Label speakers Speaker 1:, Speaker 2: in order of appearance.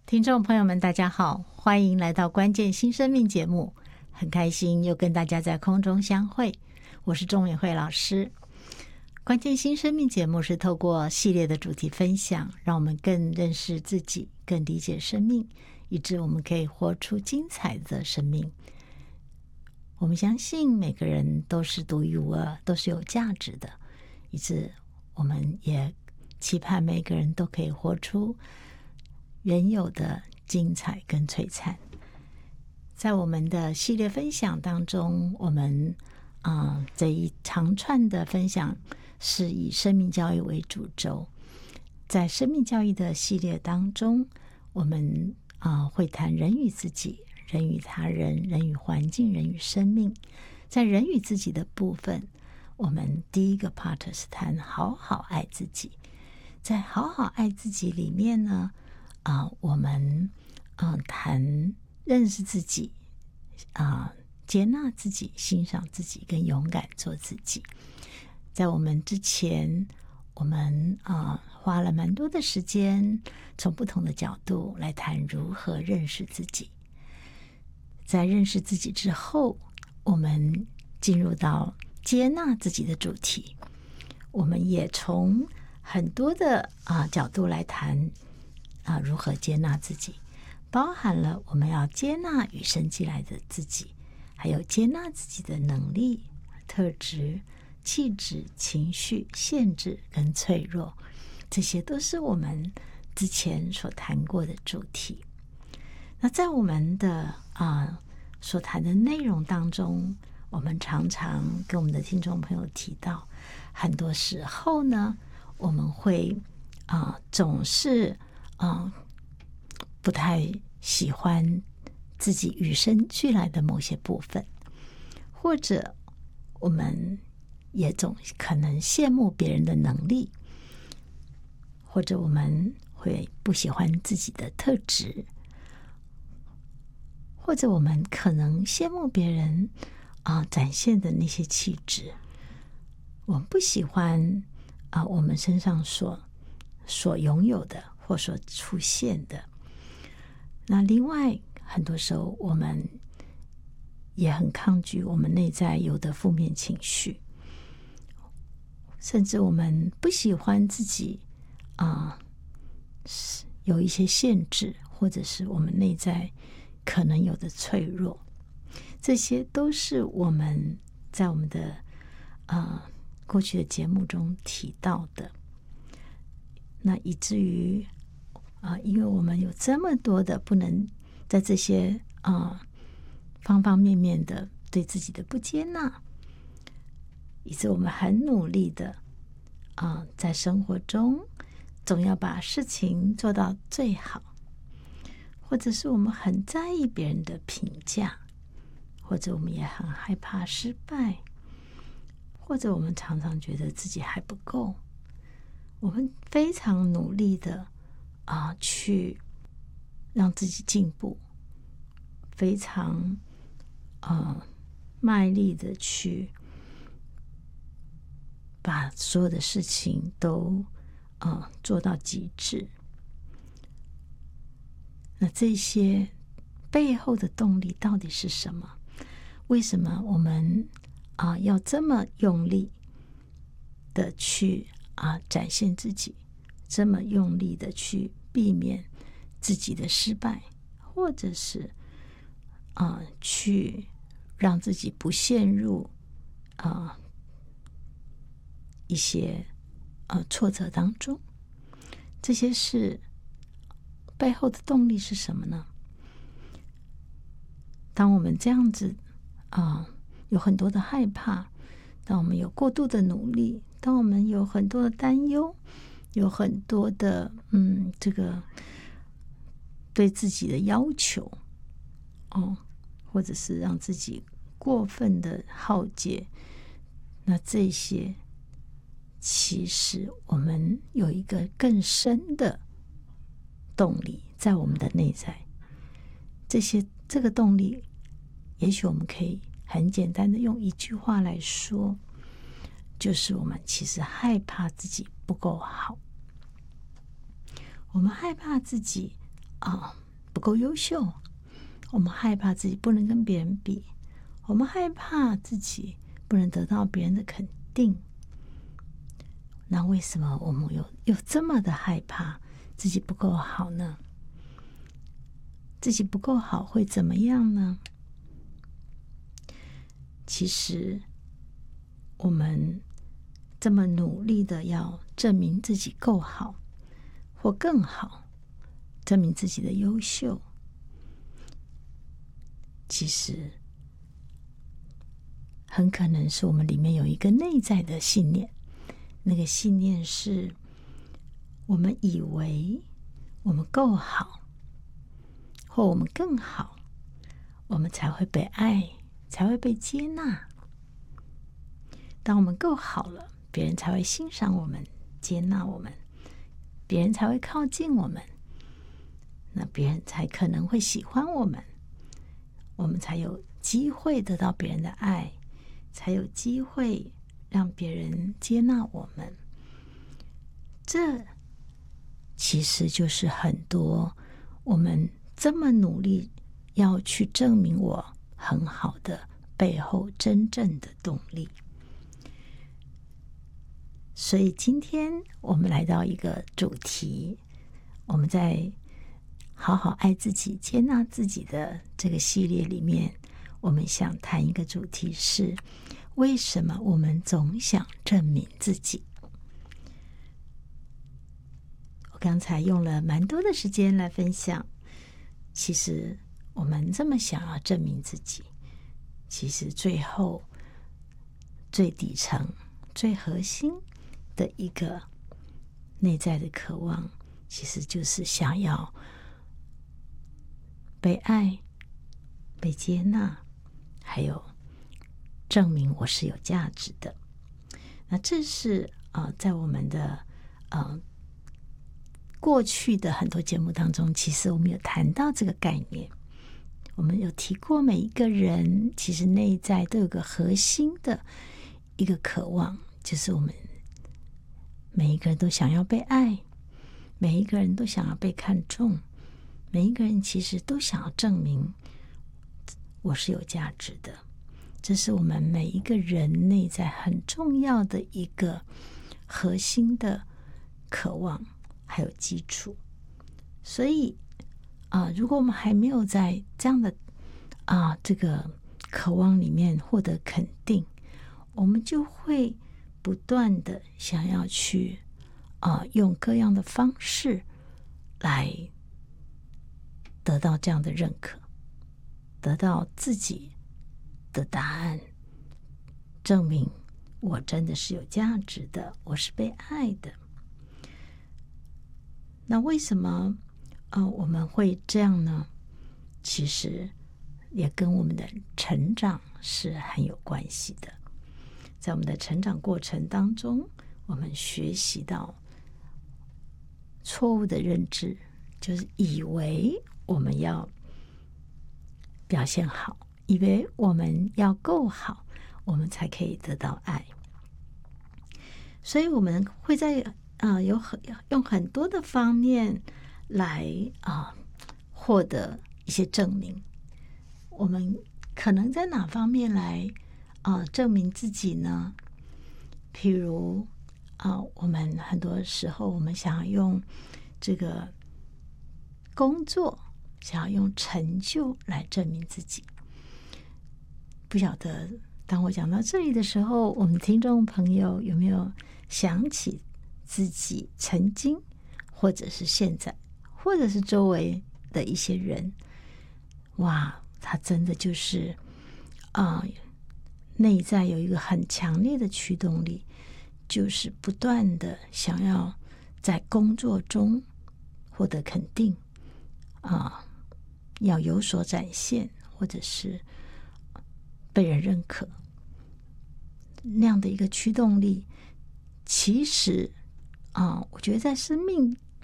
Speaker 1: 听众朋友们大家好，欢迎来到关键新生命节目，很开心又跟大家在空中相会，我是钟美惠老师。关键新生命节目是透过系列的主题分享，让我们更认识自己，更理解生命，以致我们可以活出精彩的生命。我们相信每个人都是独一无二，都是有价值的，以致我们也期盼每个人都可以活出原有的精彩跟璀璨。在我们的系列分享当中，我们这一长串的分享是以生命教育为主轴。在生命教育的系列当中，我们会谈人与自己，人与他人，人与环境，人与生命。在人与自己的部分，我们第一个 part 是谈好好爱自己。在好好爱自己里面呢，我们谈认识自己，接纳自己，欣赏自己，跟勇敢做自己。在我们之前，我们花了蛮多的时间，从不同的角度来谈如何认识自己。在认识自己之后，我们进入到接纳自己的主题。我们也从很多的角度来谈如何接纳自己，包含了我们要接纳与生俱来的自己，还有接纳自己的能力、特质、气质、情绪、限制跟脆弱，这些都是我们之前所谈过的主题。那在我们的所谈的内容当中，我们常常跟我们的听众朋友提到，很多时候呢，我们会总是不太喜欢自己与生俱来的某些部分，或者我们也总可能羡慕别人的能力，或者我们会不喜欢自己的特质，或者我们可能羡慕别人展现的那些气质，我们不喜欢我们身上所拥有的或所出现的。那另外很多时候我们也很抗拒我们内在有的负面情绪，甚至我们不喜欢自己有一些限制，或者是我们内在可能有的脆弱，这些都是我们在我们的过去的节目中提到的。那以至于因为我们有这么多的不能在这些方方面面的对自己的不接纳，以致我们很努力的在生活中总要把事情做到最好，或者是我们很在意别人的评价，或者我们也很害怕失败，或者我们常常觉得自己还不够。我们非常努力的去让自己进步，非常卖力的去把所有的事情都做到极致。那这些背后的动力到底是什么？为什么我们要这么用力的去展现自己，这么用力的去避免自己的失败，或者是去让自己不陷入一些挫折当中？这些是背后的动力是什么呢？当我们这样子有很多的害怕，当我们有过度的努力，当我们有很多的担忧，有很多的这个对自己的要求或者是让自己过分的耗竭，那这些其实我们有一个更深的动力在我们的内在。这个动力，也许我们可以很简单的用一句话来说，就是我们其实害怕自己不够好。我们害怕自己不够优秀，我们害怕自己不能跟别人比，我们害怕自己不能得到别人的肯定。那为什么我们有这么的害怕自己不够好呢？自己不够好会怎么样呢？其实我们这么努力的要证明自己够好或更好，证明自己的优秀，其实很可能是我们里面有一个内在的信念，那个信念是我们以为我们够好或我们更好，我们才会被爱，才会被接纳。当我们够好了，别人才会欣赏我们，接纳我们，别人才会靠近我们，那别人才可能会喜欢我们，我们才有机会得到别人的爱，才有机会让别人接纳我们。这其实就是很多我们这么努力要去证明我很好的背后真正的动力。所以今天我们来到一个主题，我们在好好爱自己接纳自己的这个系列里面，我们想谈一个主题是为什么我们总想证明自己。我刚才用了蛮多的时间来分享，其实我们这么想要证明自己，其实最后最底层最核心的一个内在的渴望，其实就是想要被爱、被接纳，还有证明我是有价值的。那这是在我们的过去的很多节目当中，其实我们有谈到这个概念。我们有提过，每一个人其实内在都有个核心的一个渴望，就是我们每一个人都想要被爱，每一个人都想要被看重，每一个人其实都想要证明我是有价值的。这是我们每一个人内在很重要的一个核心的渴望还有基础。所以如果我们还没有在这样的这个渴望里面获得肯定，我们就会不断的想要去用各样的方式来得到这样的认可，得到自己的答案，证明我真的是有价值的，我是被爱的。那为什么我们会这样呢？其实也跟我们的成长是很有关系的。在我们的成长过程当中，我们学习到错误的认知，就是以为我们要表现好，以为我们要够好，我们才可以得到爱。所以我们会在用很多的方面来获得一些证明。我们可能在哪方面来证明自己呢？譬如我们很多时候我们想要用这个工作，想要用成就来证明自己。不晓得当我讲到这里的时候，我们听众朋友有没有想起自己曾经或者是现在或者是周围的一些人，哇，他真的就是内在有一个很强烈的驱动力，就是不断的想要在工作中获得肯定要有所展现，或者是被人认可，那样的一个驱动力，其实我觉得在生命